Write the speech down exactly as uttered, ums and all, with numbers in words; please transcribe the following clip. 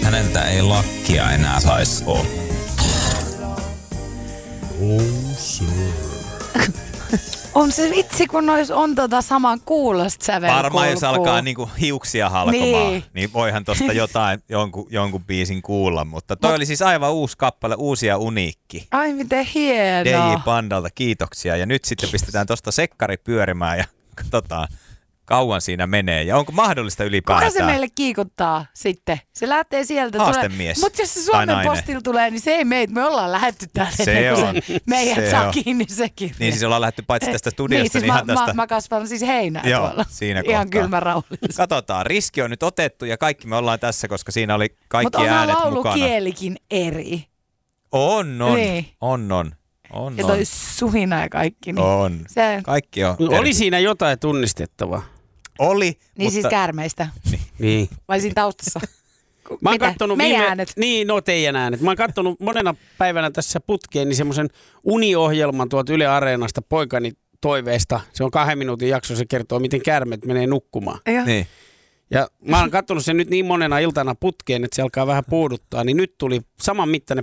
häneltä ei lakkia enää saisi ottaa. Oh, sir. On se vitsi, kun nois on tota saman kuulosta sävelkulkua. Varmaan jos alkaa niinku hiuksia halkomaan, niin, niin voihan tosta jotain, jonkun, jonkun biisin kuulla. Mutta toi Mut, oli siis aivan uusi kappale, uusi ja uniikki. Ai miten hienoa. D J Pandalta, kiitoksia. Ja nyt sitten pistetään tosta sekkari pyörimään ja katsotaan, kauan siinä menee. Ja onko mahdollista ylipäätään? Kuka se meille kiikuttaa sitten? Se lähtee sieltä. Haastemies. Mutta jos se Suomen postilla tulee, niin se ei meitä. Me ollaan lähdetty täältä ennen kuin se meidät se saa on. kiinni se kirja. Niin siis ollaan lähdetty paitsi tästä studiosta. Niin siis niin mä, tästä... mä, mä kasvan siis heinää Joo, tuolla. Siinä ihan kylmä rauhallisesti. Katsotaan, riski on nyt otettu ja kaikki me ollaan tässä, koska siinä oli kaikki Mut äänet mukana. Mutta onhan laulukielikin eri. On, on. Niin. On, on. On, ja toi suhina ja kaikki. Niin on. Se... Kaikki on. Oli eri. Siinä jotain tunnistettavaa. Oli, Niin mutta... siis käärmeistä. Niin. niin. Vai siinä taustassa? Mä oon kattonut meidän viime... äänet. Niin, no teidän äänet. Mä oon kattonut monena päivänä tässä putkeen niin semmoisen uniohjelman tuolta Yle Areenasta poikani toiveesta. Se on kahden minuutin jakso, se kertoo, miten käärmeet menee nukkumaan. Niin. Ja mä oon kattonut sen nyt niin monena iltana putkeen, että se alkaa vähän puuduttaa. Niin nyt tuli saman mittainen